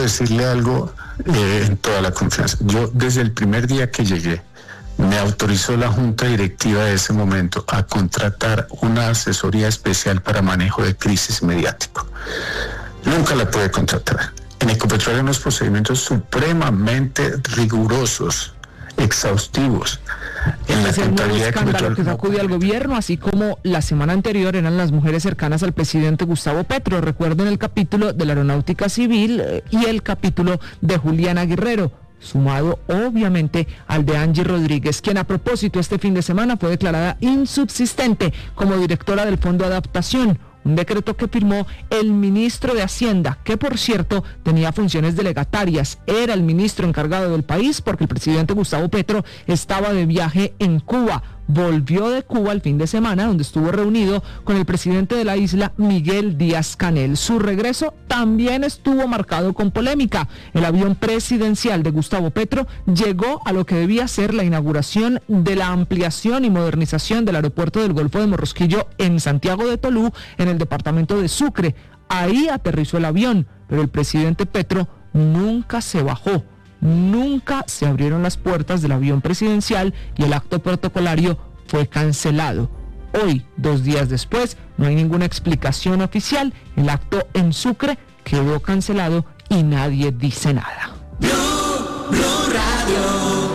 decirle algo en toda la confianza. Yo desde el primer día que llegué, me autorizó la junta directiva de ese momento a contratar una asesoría especial para manejo de crisis mediático. Nunca la pude contratar. En Ecopetrol hay unos procedimientos supremamente rigurosos, exhaustivos. En la contabilidad de Ecopetrol que sacudió al gobierno, así como la semana anterior eran las mujeres cercanas al presidente Gustavo Petro. Recuerden el capítulo de la aeronáutica civil y el capítulo de Juliana Guerrero, sumado obviamente al de Angie Rodríguez, quien a propósito este fin de semana fue declarada insubsistente como directora del Fondo de Adaptación, un decreto que firmó el ministro de Hacienda, que por cierto tenía funciones delegatarias, era el ministro encargado del país porque el presidente Gustavo Petro estaba de viaje en Cuba. Volvió de Cuba el fin de semana, donde estuvo reunido con el presidente de la isla, Miguel Díaz-Canel. Su regreso también estuvo marcado con polémica. El avión presidencial de Gustavo Petro llegó a lo que debía ser la inauguración de la ampliación y modernización del aeropuerto del Golfo de Morrosquillo en Santiago de Tolú, en el departamento de Sucre. Ahí aterrizó el avión, pero el presidente Petro nunca se bajó. Nunca se abrieron las puertas del avión presidencial y el acto protocolario fue cancelado. Hoy, 2 días después, no hay ninguna explicación oficial. El acto en Sucre quedó cancelado y nadie dice nada. Blue Radio.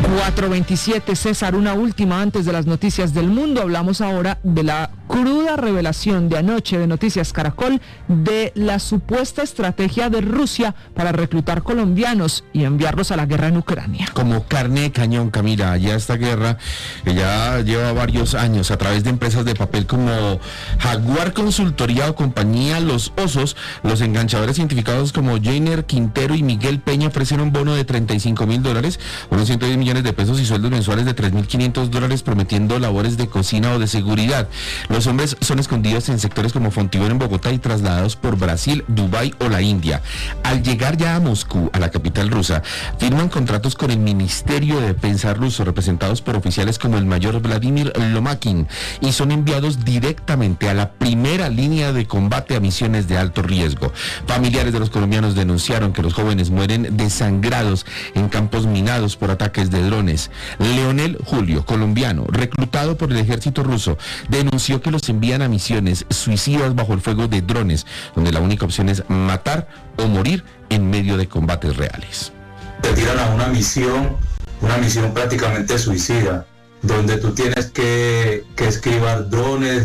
4:27, César, una última antes de las noticias del mundo. Hablamos ahora de la cruda revelación de anoche de Noticias Caracol de la supuesta estrategia de Rusia para reclutar colombianos y enviarlos a la guerra en Ucrania. Como carne de cañón, Camila, ya esta guerra que ya lleva varios años a través de empresas de papel como Jaguar Consultoría o compañía Los Osos, los enganchadores identificados como Jainer Quintero y Miguel Peña ofrecieron un bono de $35,000, unos 110 millones de pesos y sueldos mensuales de $3,500, prometiendo labores de cocina o de seguridad. Los hombres son escondidos en sectores como Fontibón en Bogotá y trasladados por Brasil, Dubái o la India. Al llegar ya a Moscú, a la capital rusa, firman contratos con el Ministerio de Defensa ruso, representados por oficiales como el mayor Vladimir Lomakin, y son enviados directamente a la primera línea de combate a misiones de alto riesgo. Familiares de los colombianos denunciaron que los jóvenes mueren desangrados en campos minados por ataques de drones. Leonel Julio, colombiano, reclutado por el ejército ruso, denunció que los envían a misiones suicidas bajo el fuego de drones, donde la única opción es matar o morir en medio de combates reales. Te tiran a una misión prácticamente suicida, donde tú tienes que esquivar drones,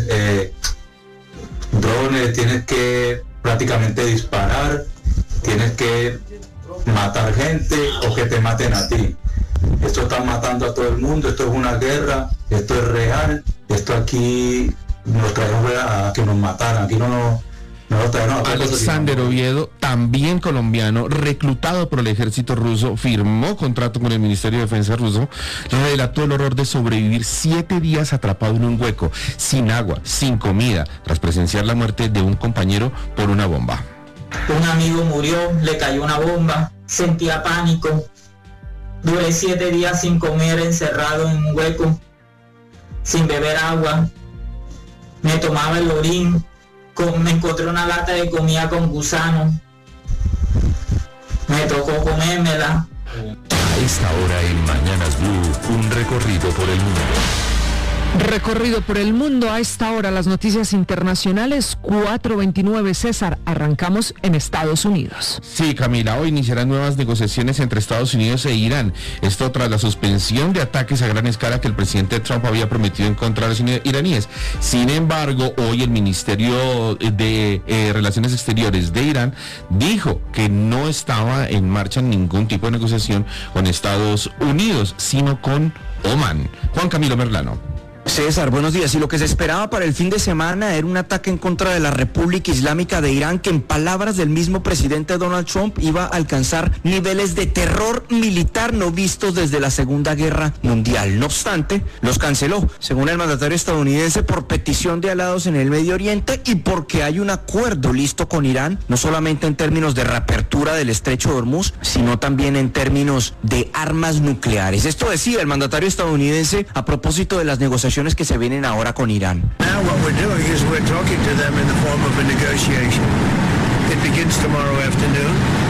tienes que prácticamente disparar, tienes que matar gente o que te maten a ti. Esto está matando a todo el mundo, esto es una guerra, esto es real, esto aquí nos traemos a que nos mataran, aquí no Alexander Oviedo, también colombiano, reclutado por el ejército ruso, firmó contrato con el Ministerio de Defensa ruso, relató el horror de sobrevivir 7 días atrapado en un hueco, sin agua, sin comida, tras presenciar la muerte de un compañero por una bomba. Un amigo murió, le cayó una bomba, sentía pánico, duré 7 días sin comer, encerrado en un hueco, sin beber agua, me tomaba el orín, me encontré una lata de comida con gusano, me tocó comérmela. A esta hora en Mañanas Blue, un recorrido por el mundo. Recorrido por el mundo a esta hora, las noticias internacionales, 4:29, César, arrancamos en Estados Unidos. Sí, Camila, hoy iniciarán nuevas negociaciones entre Estados Unidos e Irán. Esto tras la suspensión de ataques a gran escala que el presidente Trump había prometido en contra de los iraníes. Sin embargo, hoy el Ministerio de Relaciones Exteriores de Irán dijo que no estaba en marcha ningún tipo de negociación con Estados Unidos, sino con Omán. Juan Camilo Merlano. César, buenos días. Y lo que se esperaba para el fin de semana era un ataque en contra de la República Islámica de Irán, que en palabras del mismo presidente Donald Trump iba a alcanzar niveles de terror militar no vistos desde la Segunda Guerra Mundial. No obstante, los canceló, según el mandatario estadounidense, por petición de aliados en el Medio Oriente y porque hay un acuerdo listo con Irán, no solamente en términos de reapertura del estrecho de Hormuz, sino también en términos de armas nucleares. Esto decía el mandatario estadounidense a propósito de las negociaciones que se vienen ahora con Irán. Now what we're doing is we're talking to them in the form of a negotiation. It begins tomorrow afternoon.